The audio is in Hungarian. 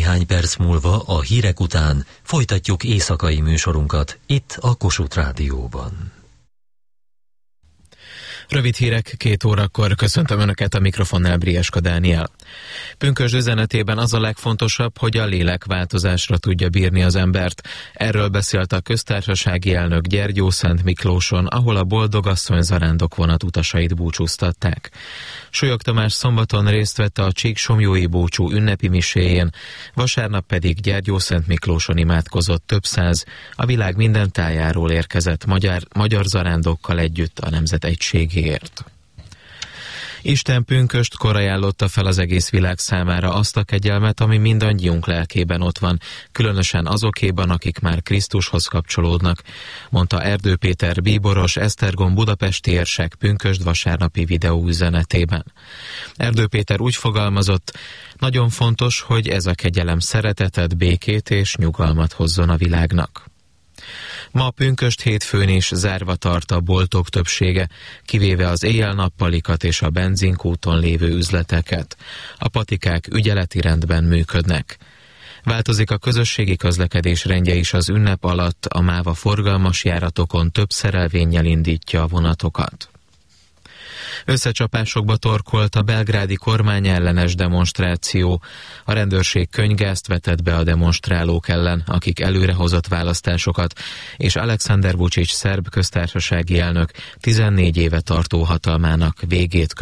Néhány perc múlva a hírek után folytatjuk éjszakai műsorunkat itt a Kossuth Rádióban. Rövid hírek 2 órakor, köszöntöm Önöket, a mikrofonnál Brieska Dániel. Pünkösd üzenetében az a legfontosabb, hogy a lélek változásra tudja bírni az embert. Erről beszélt a köztársasági elnök Gyergyószent Miklóson, ahol a Boldogasszony zarándok vonat utasait búcsúztatták. Solyog Tamás szombaton részt vett a Csíksomlyói búcsú ünnepi miséjén, vasárnap pedig Gyergyószent Miklóson imádkozott több száz, a világ minden tájáról érkezett magyar zarándokkal együtt a nemzet egységéért. Isten pünköstkor ajánlotta fel az egész világ számára azt a kegyelmet, ami mindannyiunk lelkében ott van, különösen azokéban, akik már Krisztushoz kapcsolódnak, mondta Erdő Péter bíboros Esztergom budapesti érsek pünkösd vasárnapi videóüzenetében. Erdő Péter úgy fogalmazott: nagyon fontos, hogy ez a kegyelem szeretetet, békét és nyugalmat hozzon a világnak. Ma pünkösd hétfőn is zárva tart a boltok többsége, kivéve az éjjel-nappalikat és a benzinkúton lévő üzleteket. A patikák ügyeleti rendben működnek. Változik a közösségi közlekedés rendje is az ünnep alatt, a MÁVA forgalmas járatokon több szerelvénnyel indítja a vonatokat. Összecsapásokba torkolt a belgrádi kormányellenes demonstráció. A rendőrség könyvgázt vetett be a demonstrálók ellen, akik előrehozott választásokat, és Alexander Vučić szerb köztársasági elnök 14 éve tartó hatalmának végét